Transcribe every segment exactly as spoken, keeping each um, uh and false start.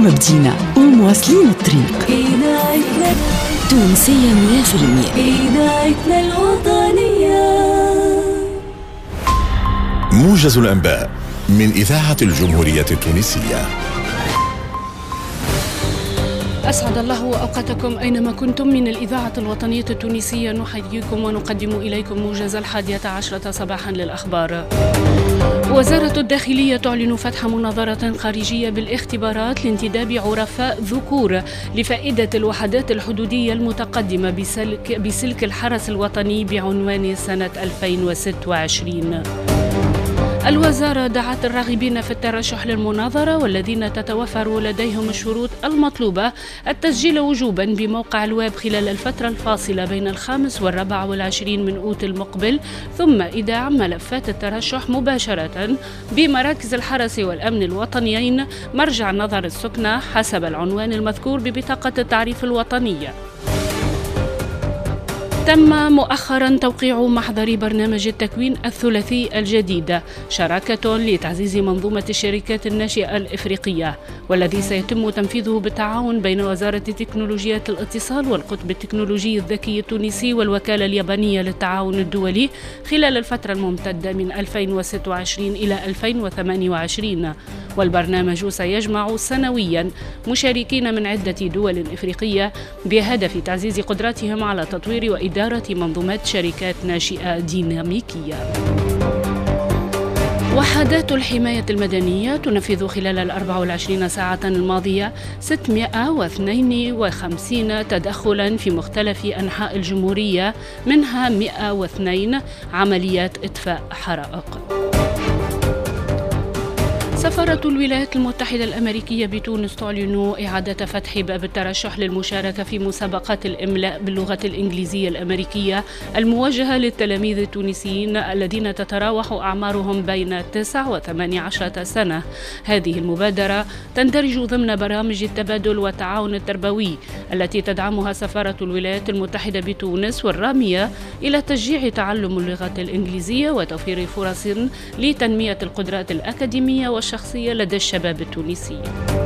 ما بدينا ومواصلين الطريق. تونسية مية في المية. إذاعتنا الوطنية. موجز الأنباء من إذاعة الجمهورية التونسية. أسعد الله أوقاتكم أينما كنتم. من الإذاعة الوطنية التونسية نحييكم ونقدم إليكم موجز الحادية عشرة صباحا للأخبار. وزارة الداخلية تعلن فتح مناظرة خارجية بالاختبارات لانتداب عرفاء ذكور لفائدة الوحدات الحدودية المتقدمة بسلك, بسلك الحرس الوطني بعنوان سنة ألفين وستة وعشرين. الوزارة دعت الراغبين في الترشح للمناظرة والذين تتوفر لديهم الشروط المطلوبة التسجيل وجوبا بموقع الويب خلال الفترة الفاصلة بين الخامس والرابع والعشرين من أوت المقبل، ثم إيداع ملفات الترشح مباشرة بمراكز الحرس والأمن الوطنيين مرجع نظر السكنة حسب العنوان المذكور ببطاقة التعريف الوطنية. تم مؤخرا توقيع محضر برنامج التكوين الثلاثي الجديد، شراكة لتعزيز منظومة الشركات الناشئة الإفريقية، والذي سيتم تنفيذه بالتعاون بين وزارة تكنولوجيات الاتصال والقطب التكنولوجي الذكي التونسي والوكالة اليابانية للتعاون الدولي خلال الفترة الممتدة من ألفين وستة وعشرين إلى ألفين وثمانية وعشرين. والبرنامج سيجمع سنويا مشاركين من عدة دول إفريقية بهدف تعزيز قدراتهم على تطوير وإدارة منظومات شركات ناشئة ديناميكية. وحدات الحماية المدنية تنفذ خلال الأربع والعشرين ساعة الماضية ستمائة واثنين وخمسين تدخلا في مختلف أنحاء الجمهورية، منها مائة واثنين عمليات إطفاء حرائق. سفارة الولايات المتحدة الأمريكية بتونس تعلن إعادة فتح باب الترشح للمشاركة في مسابقات الإملاء باللغة الإنجليزية الأمريكية الموجهة للتلاميذ التونسيين الذين تتراوح أعمارهم بين تسع وثمانية عشر سنة. هذه المبادرة تندرج ضمن برامج التبادل والتعاون التربوي التي تدعمها سفارة الولايات المتحدة بتونس، والرامية إلى تشجيع تعلم اللغة الإنجليزية وتوفير فرص لتنمية القدرات الأكاديمية والشخصية لدى الشباب التونسي.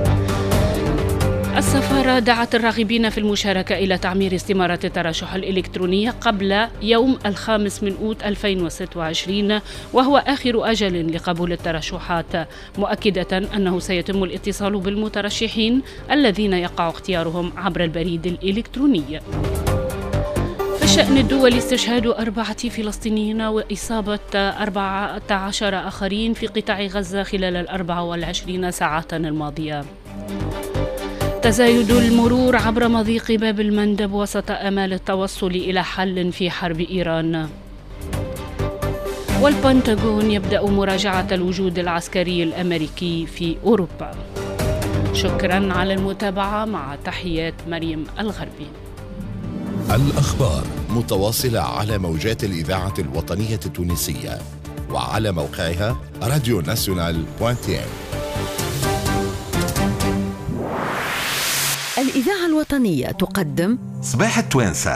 السفارة دعت الراغبين في المشاركة إلى تعمير استمارة الترشح الإلكترونية قبل يوم الخامس من أوت ألفين وستة وعشرين، وهو آخر أجل لقبول الترشحات، مؤكدة أنه سيتم الاتصال بالمترشحين الذين يقع اختيارهم عبر البريد الإلكتروني. شأن الدول استشهاد أربعة فلسطينيين وإصابة أربعة عشر آخرين في قطاع غزة خلال الأربع والعشرين ساعة الماضية. تزايد المرور عبر مضيق باب المندب وسط آمال التوصل إلى حل في حرب إيران. والبنتاغون يبدأ مراجعة الوجود العسكري الأمريكي في أوروبا. شكرا على المتابعة، مع تحيات مريم الغربي. الأخبار متواصلة على موجات الإذاعة الوطنية التونسية وعلى موقعها راديو ناسيونال دوت تي ام. الإذاعة الوطنية تقدم صباح التوانسة.